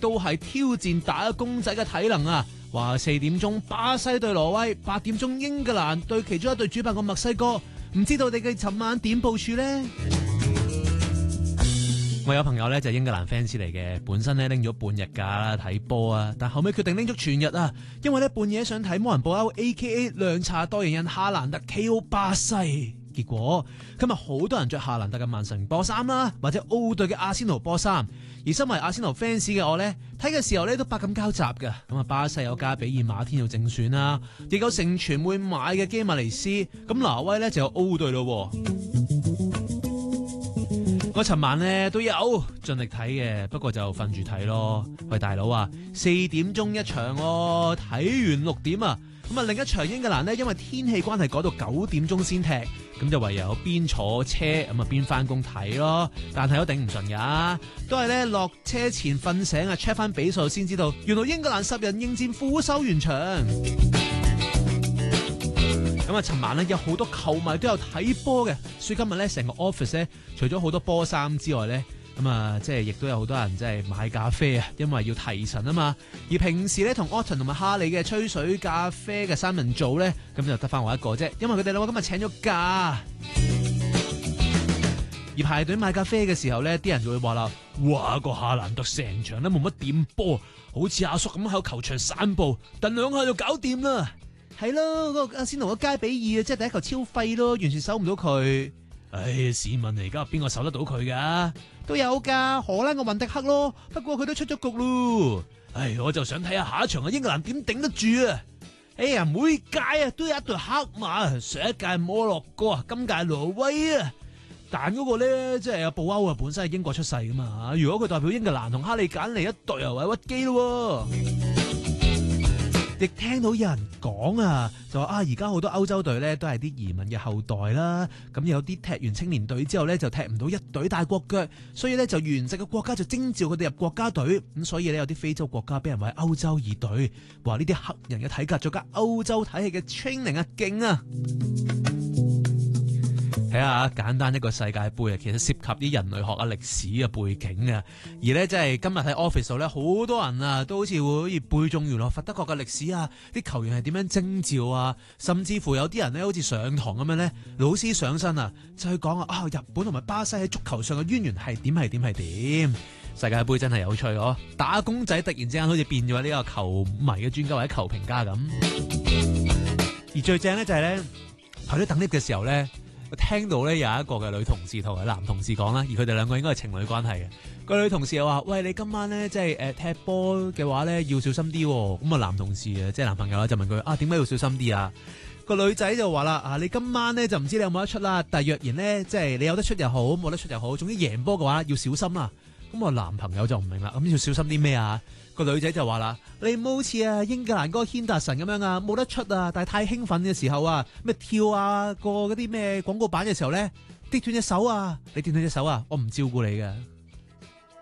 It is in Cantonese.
都係挑戰打工仔嘅體能啊！話4點鐘巴西對挪威，8點鐘英格蘭對其中一隊主辦國墨西哥，唔知道你嘅尋晚點部署呢？我有朋友咧就係英格蘭 fans 嚟嘅，本身咧拎咗半日假啦睇波啊，但後尾決定拎咗全日啊，因為咧半夜想睇摩人布歐 AKA 涼茶代言人哈蘭特 KO 巴西。結果今日好多人着夏蘭特嘅曼城波衫啦，或者奧隊嘅阿仙奴波衫。而身為阿仙奴 fans 嘅我呢，睇嘅時候呢都百感交集嘅。咁啊，巴西有加比爾馬天要正選啦，亦有盛傳會買嘅基馬尼斯。咁挪威呢就有奧隊咯。我尋晚呢都有盡力睇嘅，不過就瞓住睇咯。喂，大佬啊，4點鐘一場喎，睇完6點啊。咁啊，另一場英格蘭呢，因為天氣關係改到9點鐘先踢，咁就唯有邊坐車咁啊邊翻工睇咯。但係都頂唔順噶，都係咧落車前瞓醒啊 check 翻比數先知道，原來英格蘭10人應戰苦守完場。咁啊，尋晚咧有好多球迷都有睇波嘅，所以今日咧成個 office 咧除咗好多波衫之外咧。咁啊，即係亦都有好多人即係買咖啡啊，因為要提神啊嘛。而平時咧同 Autumn 同埋哈利嘅吹水咖啡嘅三人組咧，咁就得翻我一個啫，因為佢哋兩個今日請咗假。而排隊買咖啡嘅時候咧，啲人就會話啦：哇，個哈蘭特成場都冇乜點波，好似阿叔咁喺球場散步，蹬兩下就搞掂啦。係咯，嗰個阿仙奴嘅加比爾啊，即係第一球超廢咯，完全守唔到佢。唉，市民嚟噶，邊個守得到佢噶？都有噶，荷蘭個雲迪克咯，不過佢都出咗局咯。唉，我就想睇下下一場嘅英格蘭點頂得住啊！哎呀，每屆啊都有一隊黑馬，上一屆摩洛哥啊，今屆挪威啊。但嗰個咧，即係阿布歐啊，本身係英國出世噶嘛。如果佢代表英格蘭同哈利簡尼一隊，又係屈機咯。亦聽到有人講啊，就話啊，而家好多歐洲隊咧都係啲移民嘅後代啦。咁有啲踢完青年隊之後咧，就踢唔到一隊大國腳，所以咧就原籍嘅國家就徵召佢哋入國家隊。咁所以咧有啲非洲國家俾人話係歐洲二隊，話呢啲黑人嘅體格再加歐洲體系嘅 training 啊，勁啊！睇下簡單一個世界盃啊，其實涉及啲人類學啊、歷史嘅背景啊，而咧即係今日喺 office 度咧，好多人啊都好似會背誦原來佛德國嘅歷史啊，啲球員係點樣徵召啊，甚至乎有啲人咧好似上堂咁樣咧，老師上身啊，就去講啊，日本同埋巴西喺足球上嘅淵源係點係點係點。世界盃真係有趣哦！打工仔突然之間好似變咗呢個球迷嘅專家或者球評家咁。而最正咧就係咧排隊等 lift 嘅時候咧。聽到咧有一個嘅女同事同埋男同事講啦，而佢哋兩個應該係情侶關係嘅。個女同事又話：喂，你今晚咧即係踢波嘅話咧要小心啲。咁啊男同事啊即係男朋友啦就問佢：啊點解要小心啲啊？個女仔就話啦：你今晚咧就唔知你有冇得出啦，但係若然咧即係你有得出又好，冇得出又好，總之贏波嘅話要小心啦。咁我男朋友就唔明啦，咁要小心啲咩啊？個女仔就話啦：你唔好似英格蘭嗰個軒達臣咁樣啊，冇得出啊，但係太興奮嘅時候啊，咩跳啊過嗰啲咩廣告板嘅時候咧，跌斷隻手啊，你跌斷隻手啊，我唔照顧你嘅。